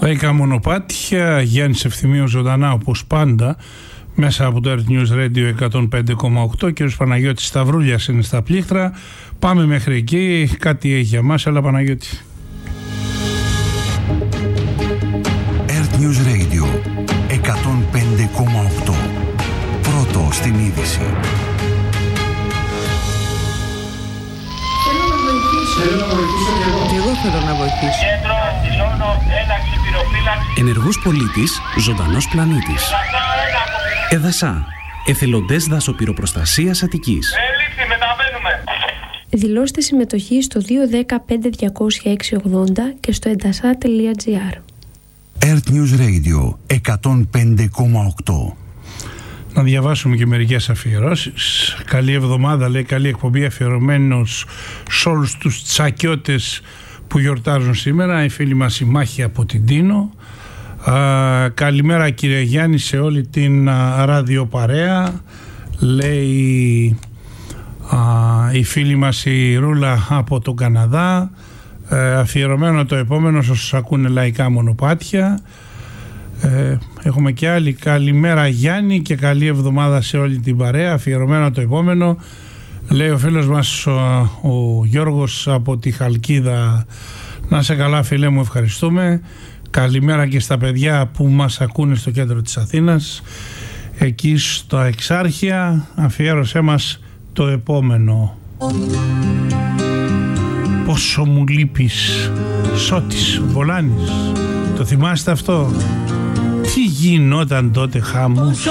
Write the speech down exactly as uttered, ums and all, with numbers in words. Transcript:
Λαϊκά μονοπάτια, Γιάννης Ευθυμίου ζωντανά όπως πάντα μέσα από το Earth News Radio εκατόν πέντε κόμμα οκτώ. Κύριος Παναγιώτης Σταυρούλιας είναι στα πλήκτρα. Πάμε μέχρι εκεί, κάτι έχει για μας. Έλα Παναγιώτη. Earth News Radio εκατόν πέντε κόμμα οκτώ. Πρώτο στην είδηση. Θέλω να βοηθήσω και εγώ. Και εγώ θέλω να βοηθήσω. Κέντρο, δηλώνω, ένταξη, πυροφύλαξη. Ενεργός πολίτης, ζωντανός πλανήτης. Εδασά, εθελοντές δασοπυροπροστασίας Αττικής. Έληξη, μεταβαίνουμε. Δηλώστε συμμετοχή στο δύο ένα μηδέν πέντε διακόσια έξι ογδόντα και στο εντασά τελεία τζι άρ. Earth News Radio εκατόν πέντε κόμμα οκτώ. Να διαβάσουμε και μερικές αφιερώσεις. Καλή εβδομάδα, λέει, καλή εκπομπή, αφιερωμένος σε όλους τους τσακιώτες που γιορτάζουν σήμερα. Οι φίλοι μας η Μάχη από την Τίνο. Α, καλημέρα κύριε Γιάννη σε όλη την α, ραδιοπαρέα, λέει α, η φίλη μας η Ρούλα από τον Καναδά. ε, αφιερωμένο το επόμενο σε όσους ακούνε λαϊκά μονοπάτια. Ε, έχουμε και άλλη. Καλημέρα Γιάννη και καλή εβδομάδα σε όλη την παρέα. Αφιερωμένο το επόμενο, λέει ο φίλος μας ο, ο Γιώργος από τη Χαλκίδα. Να σε καλά φίλε μου, ευχαριστούμε. Καλημέρα και στα παιδιά που μας ακούνε στο κέντρο της Αθήνας, εκεί στα Εξάρχεια. Αφιέρωσέ μας το επόμενο. Πόσο μου λείπεις, Σώτης Βολάνης. Το θυμάστε αυτό? Τι γινόταν τότε χάμος.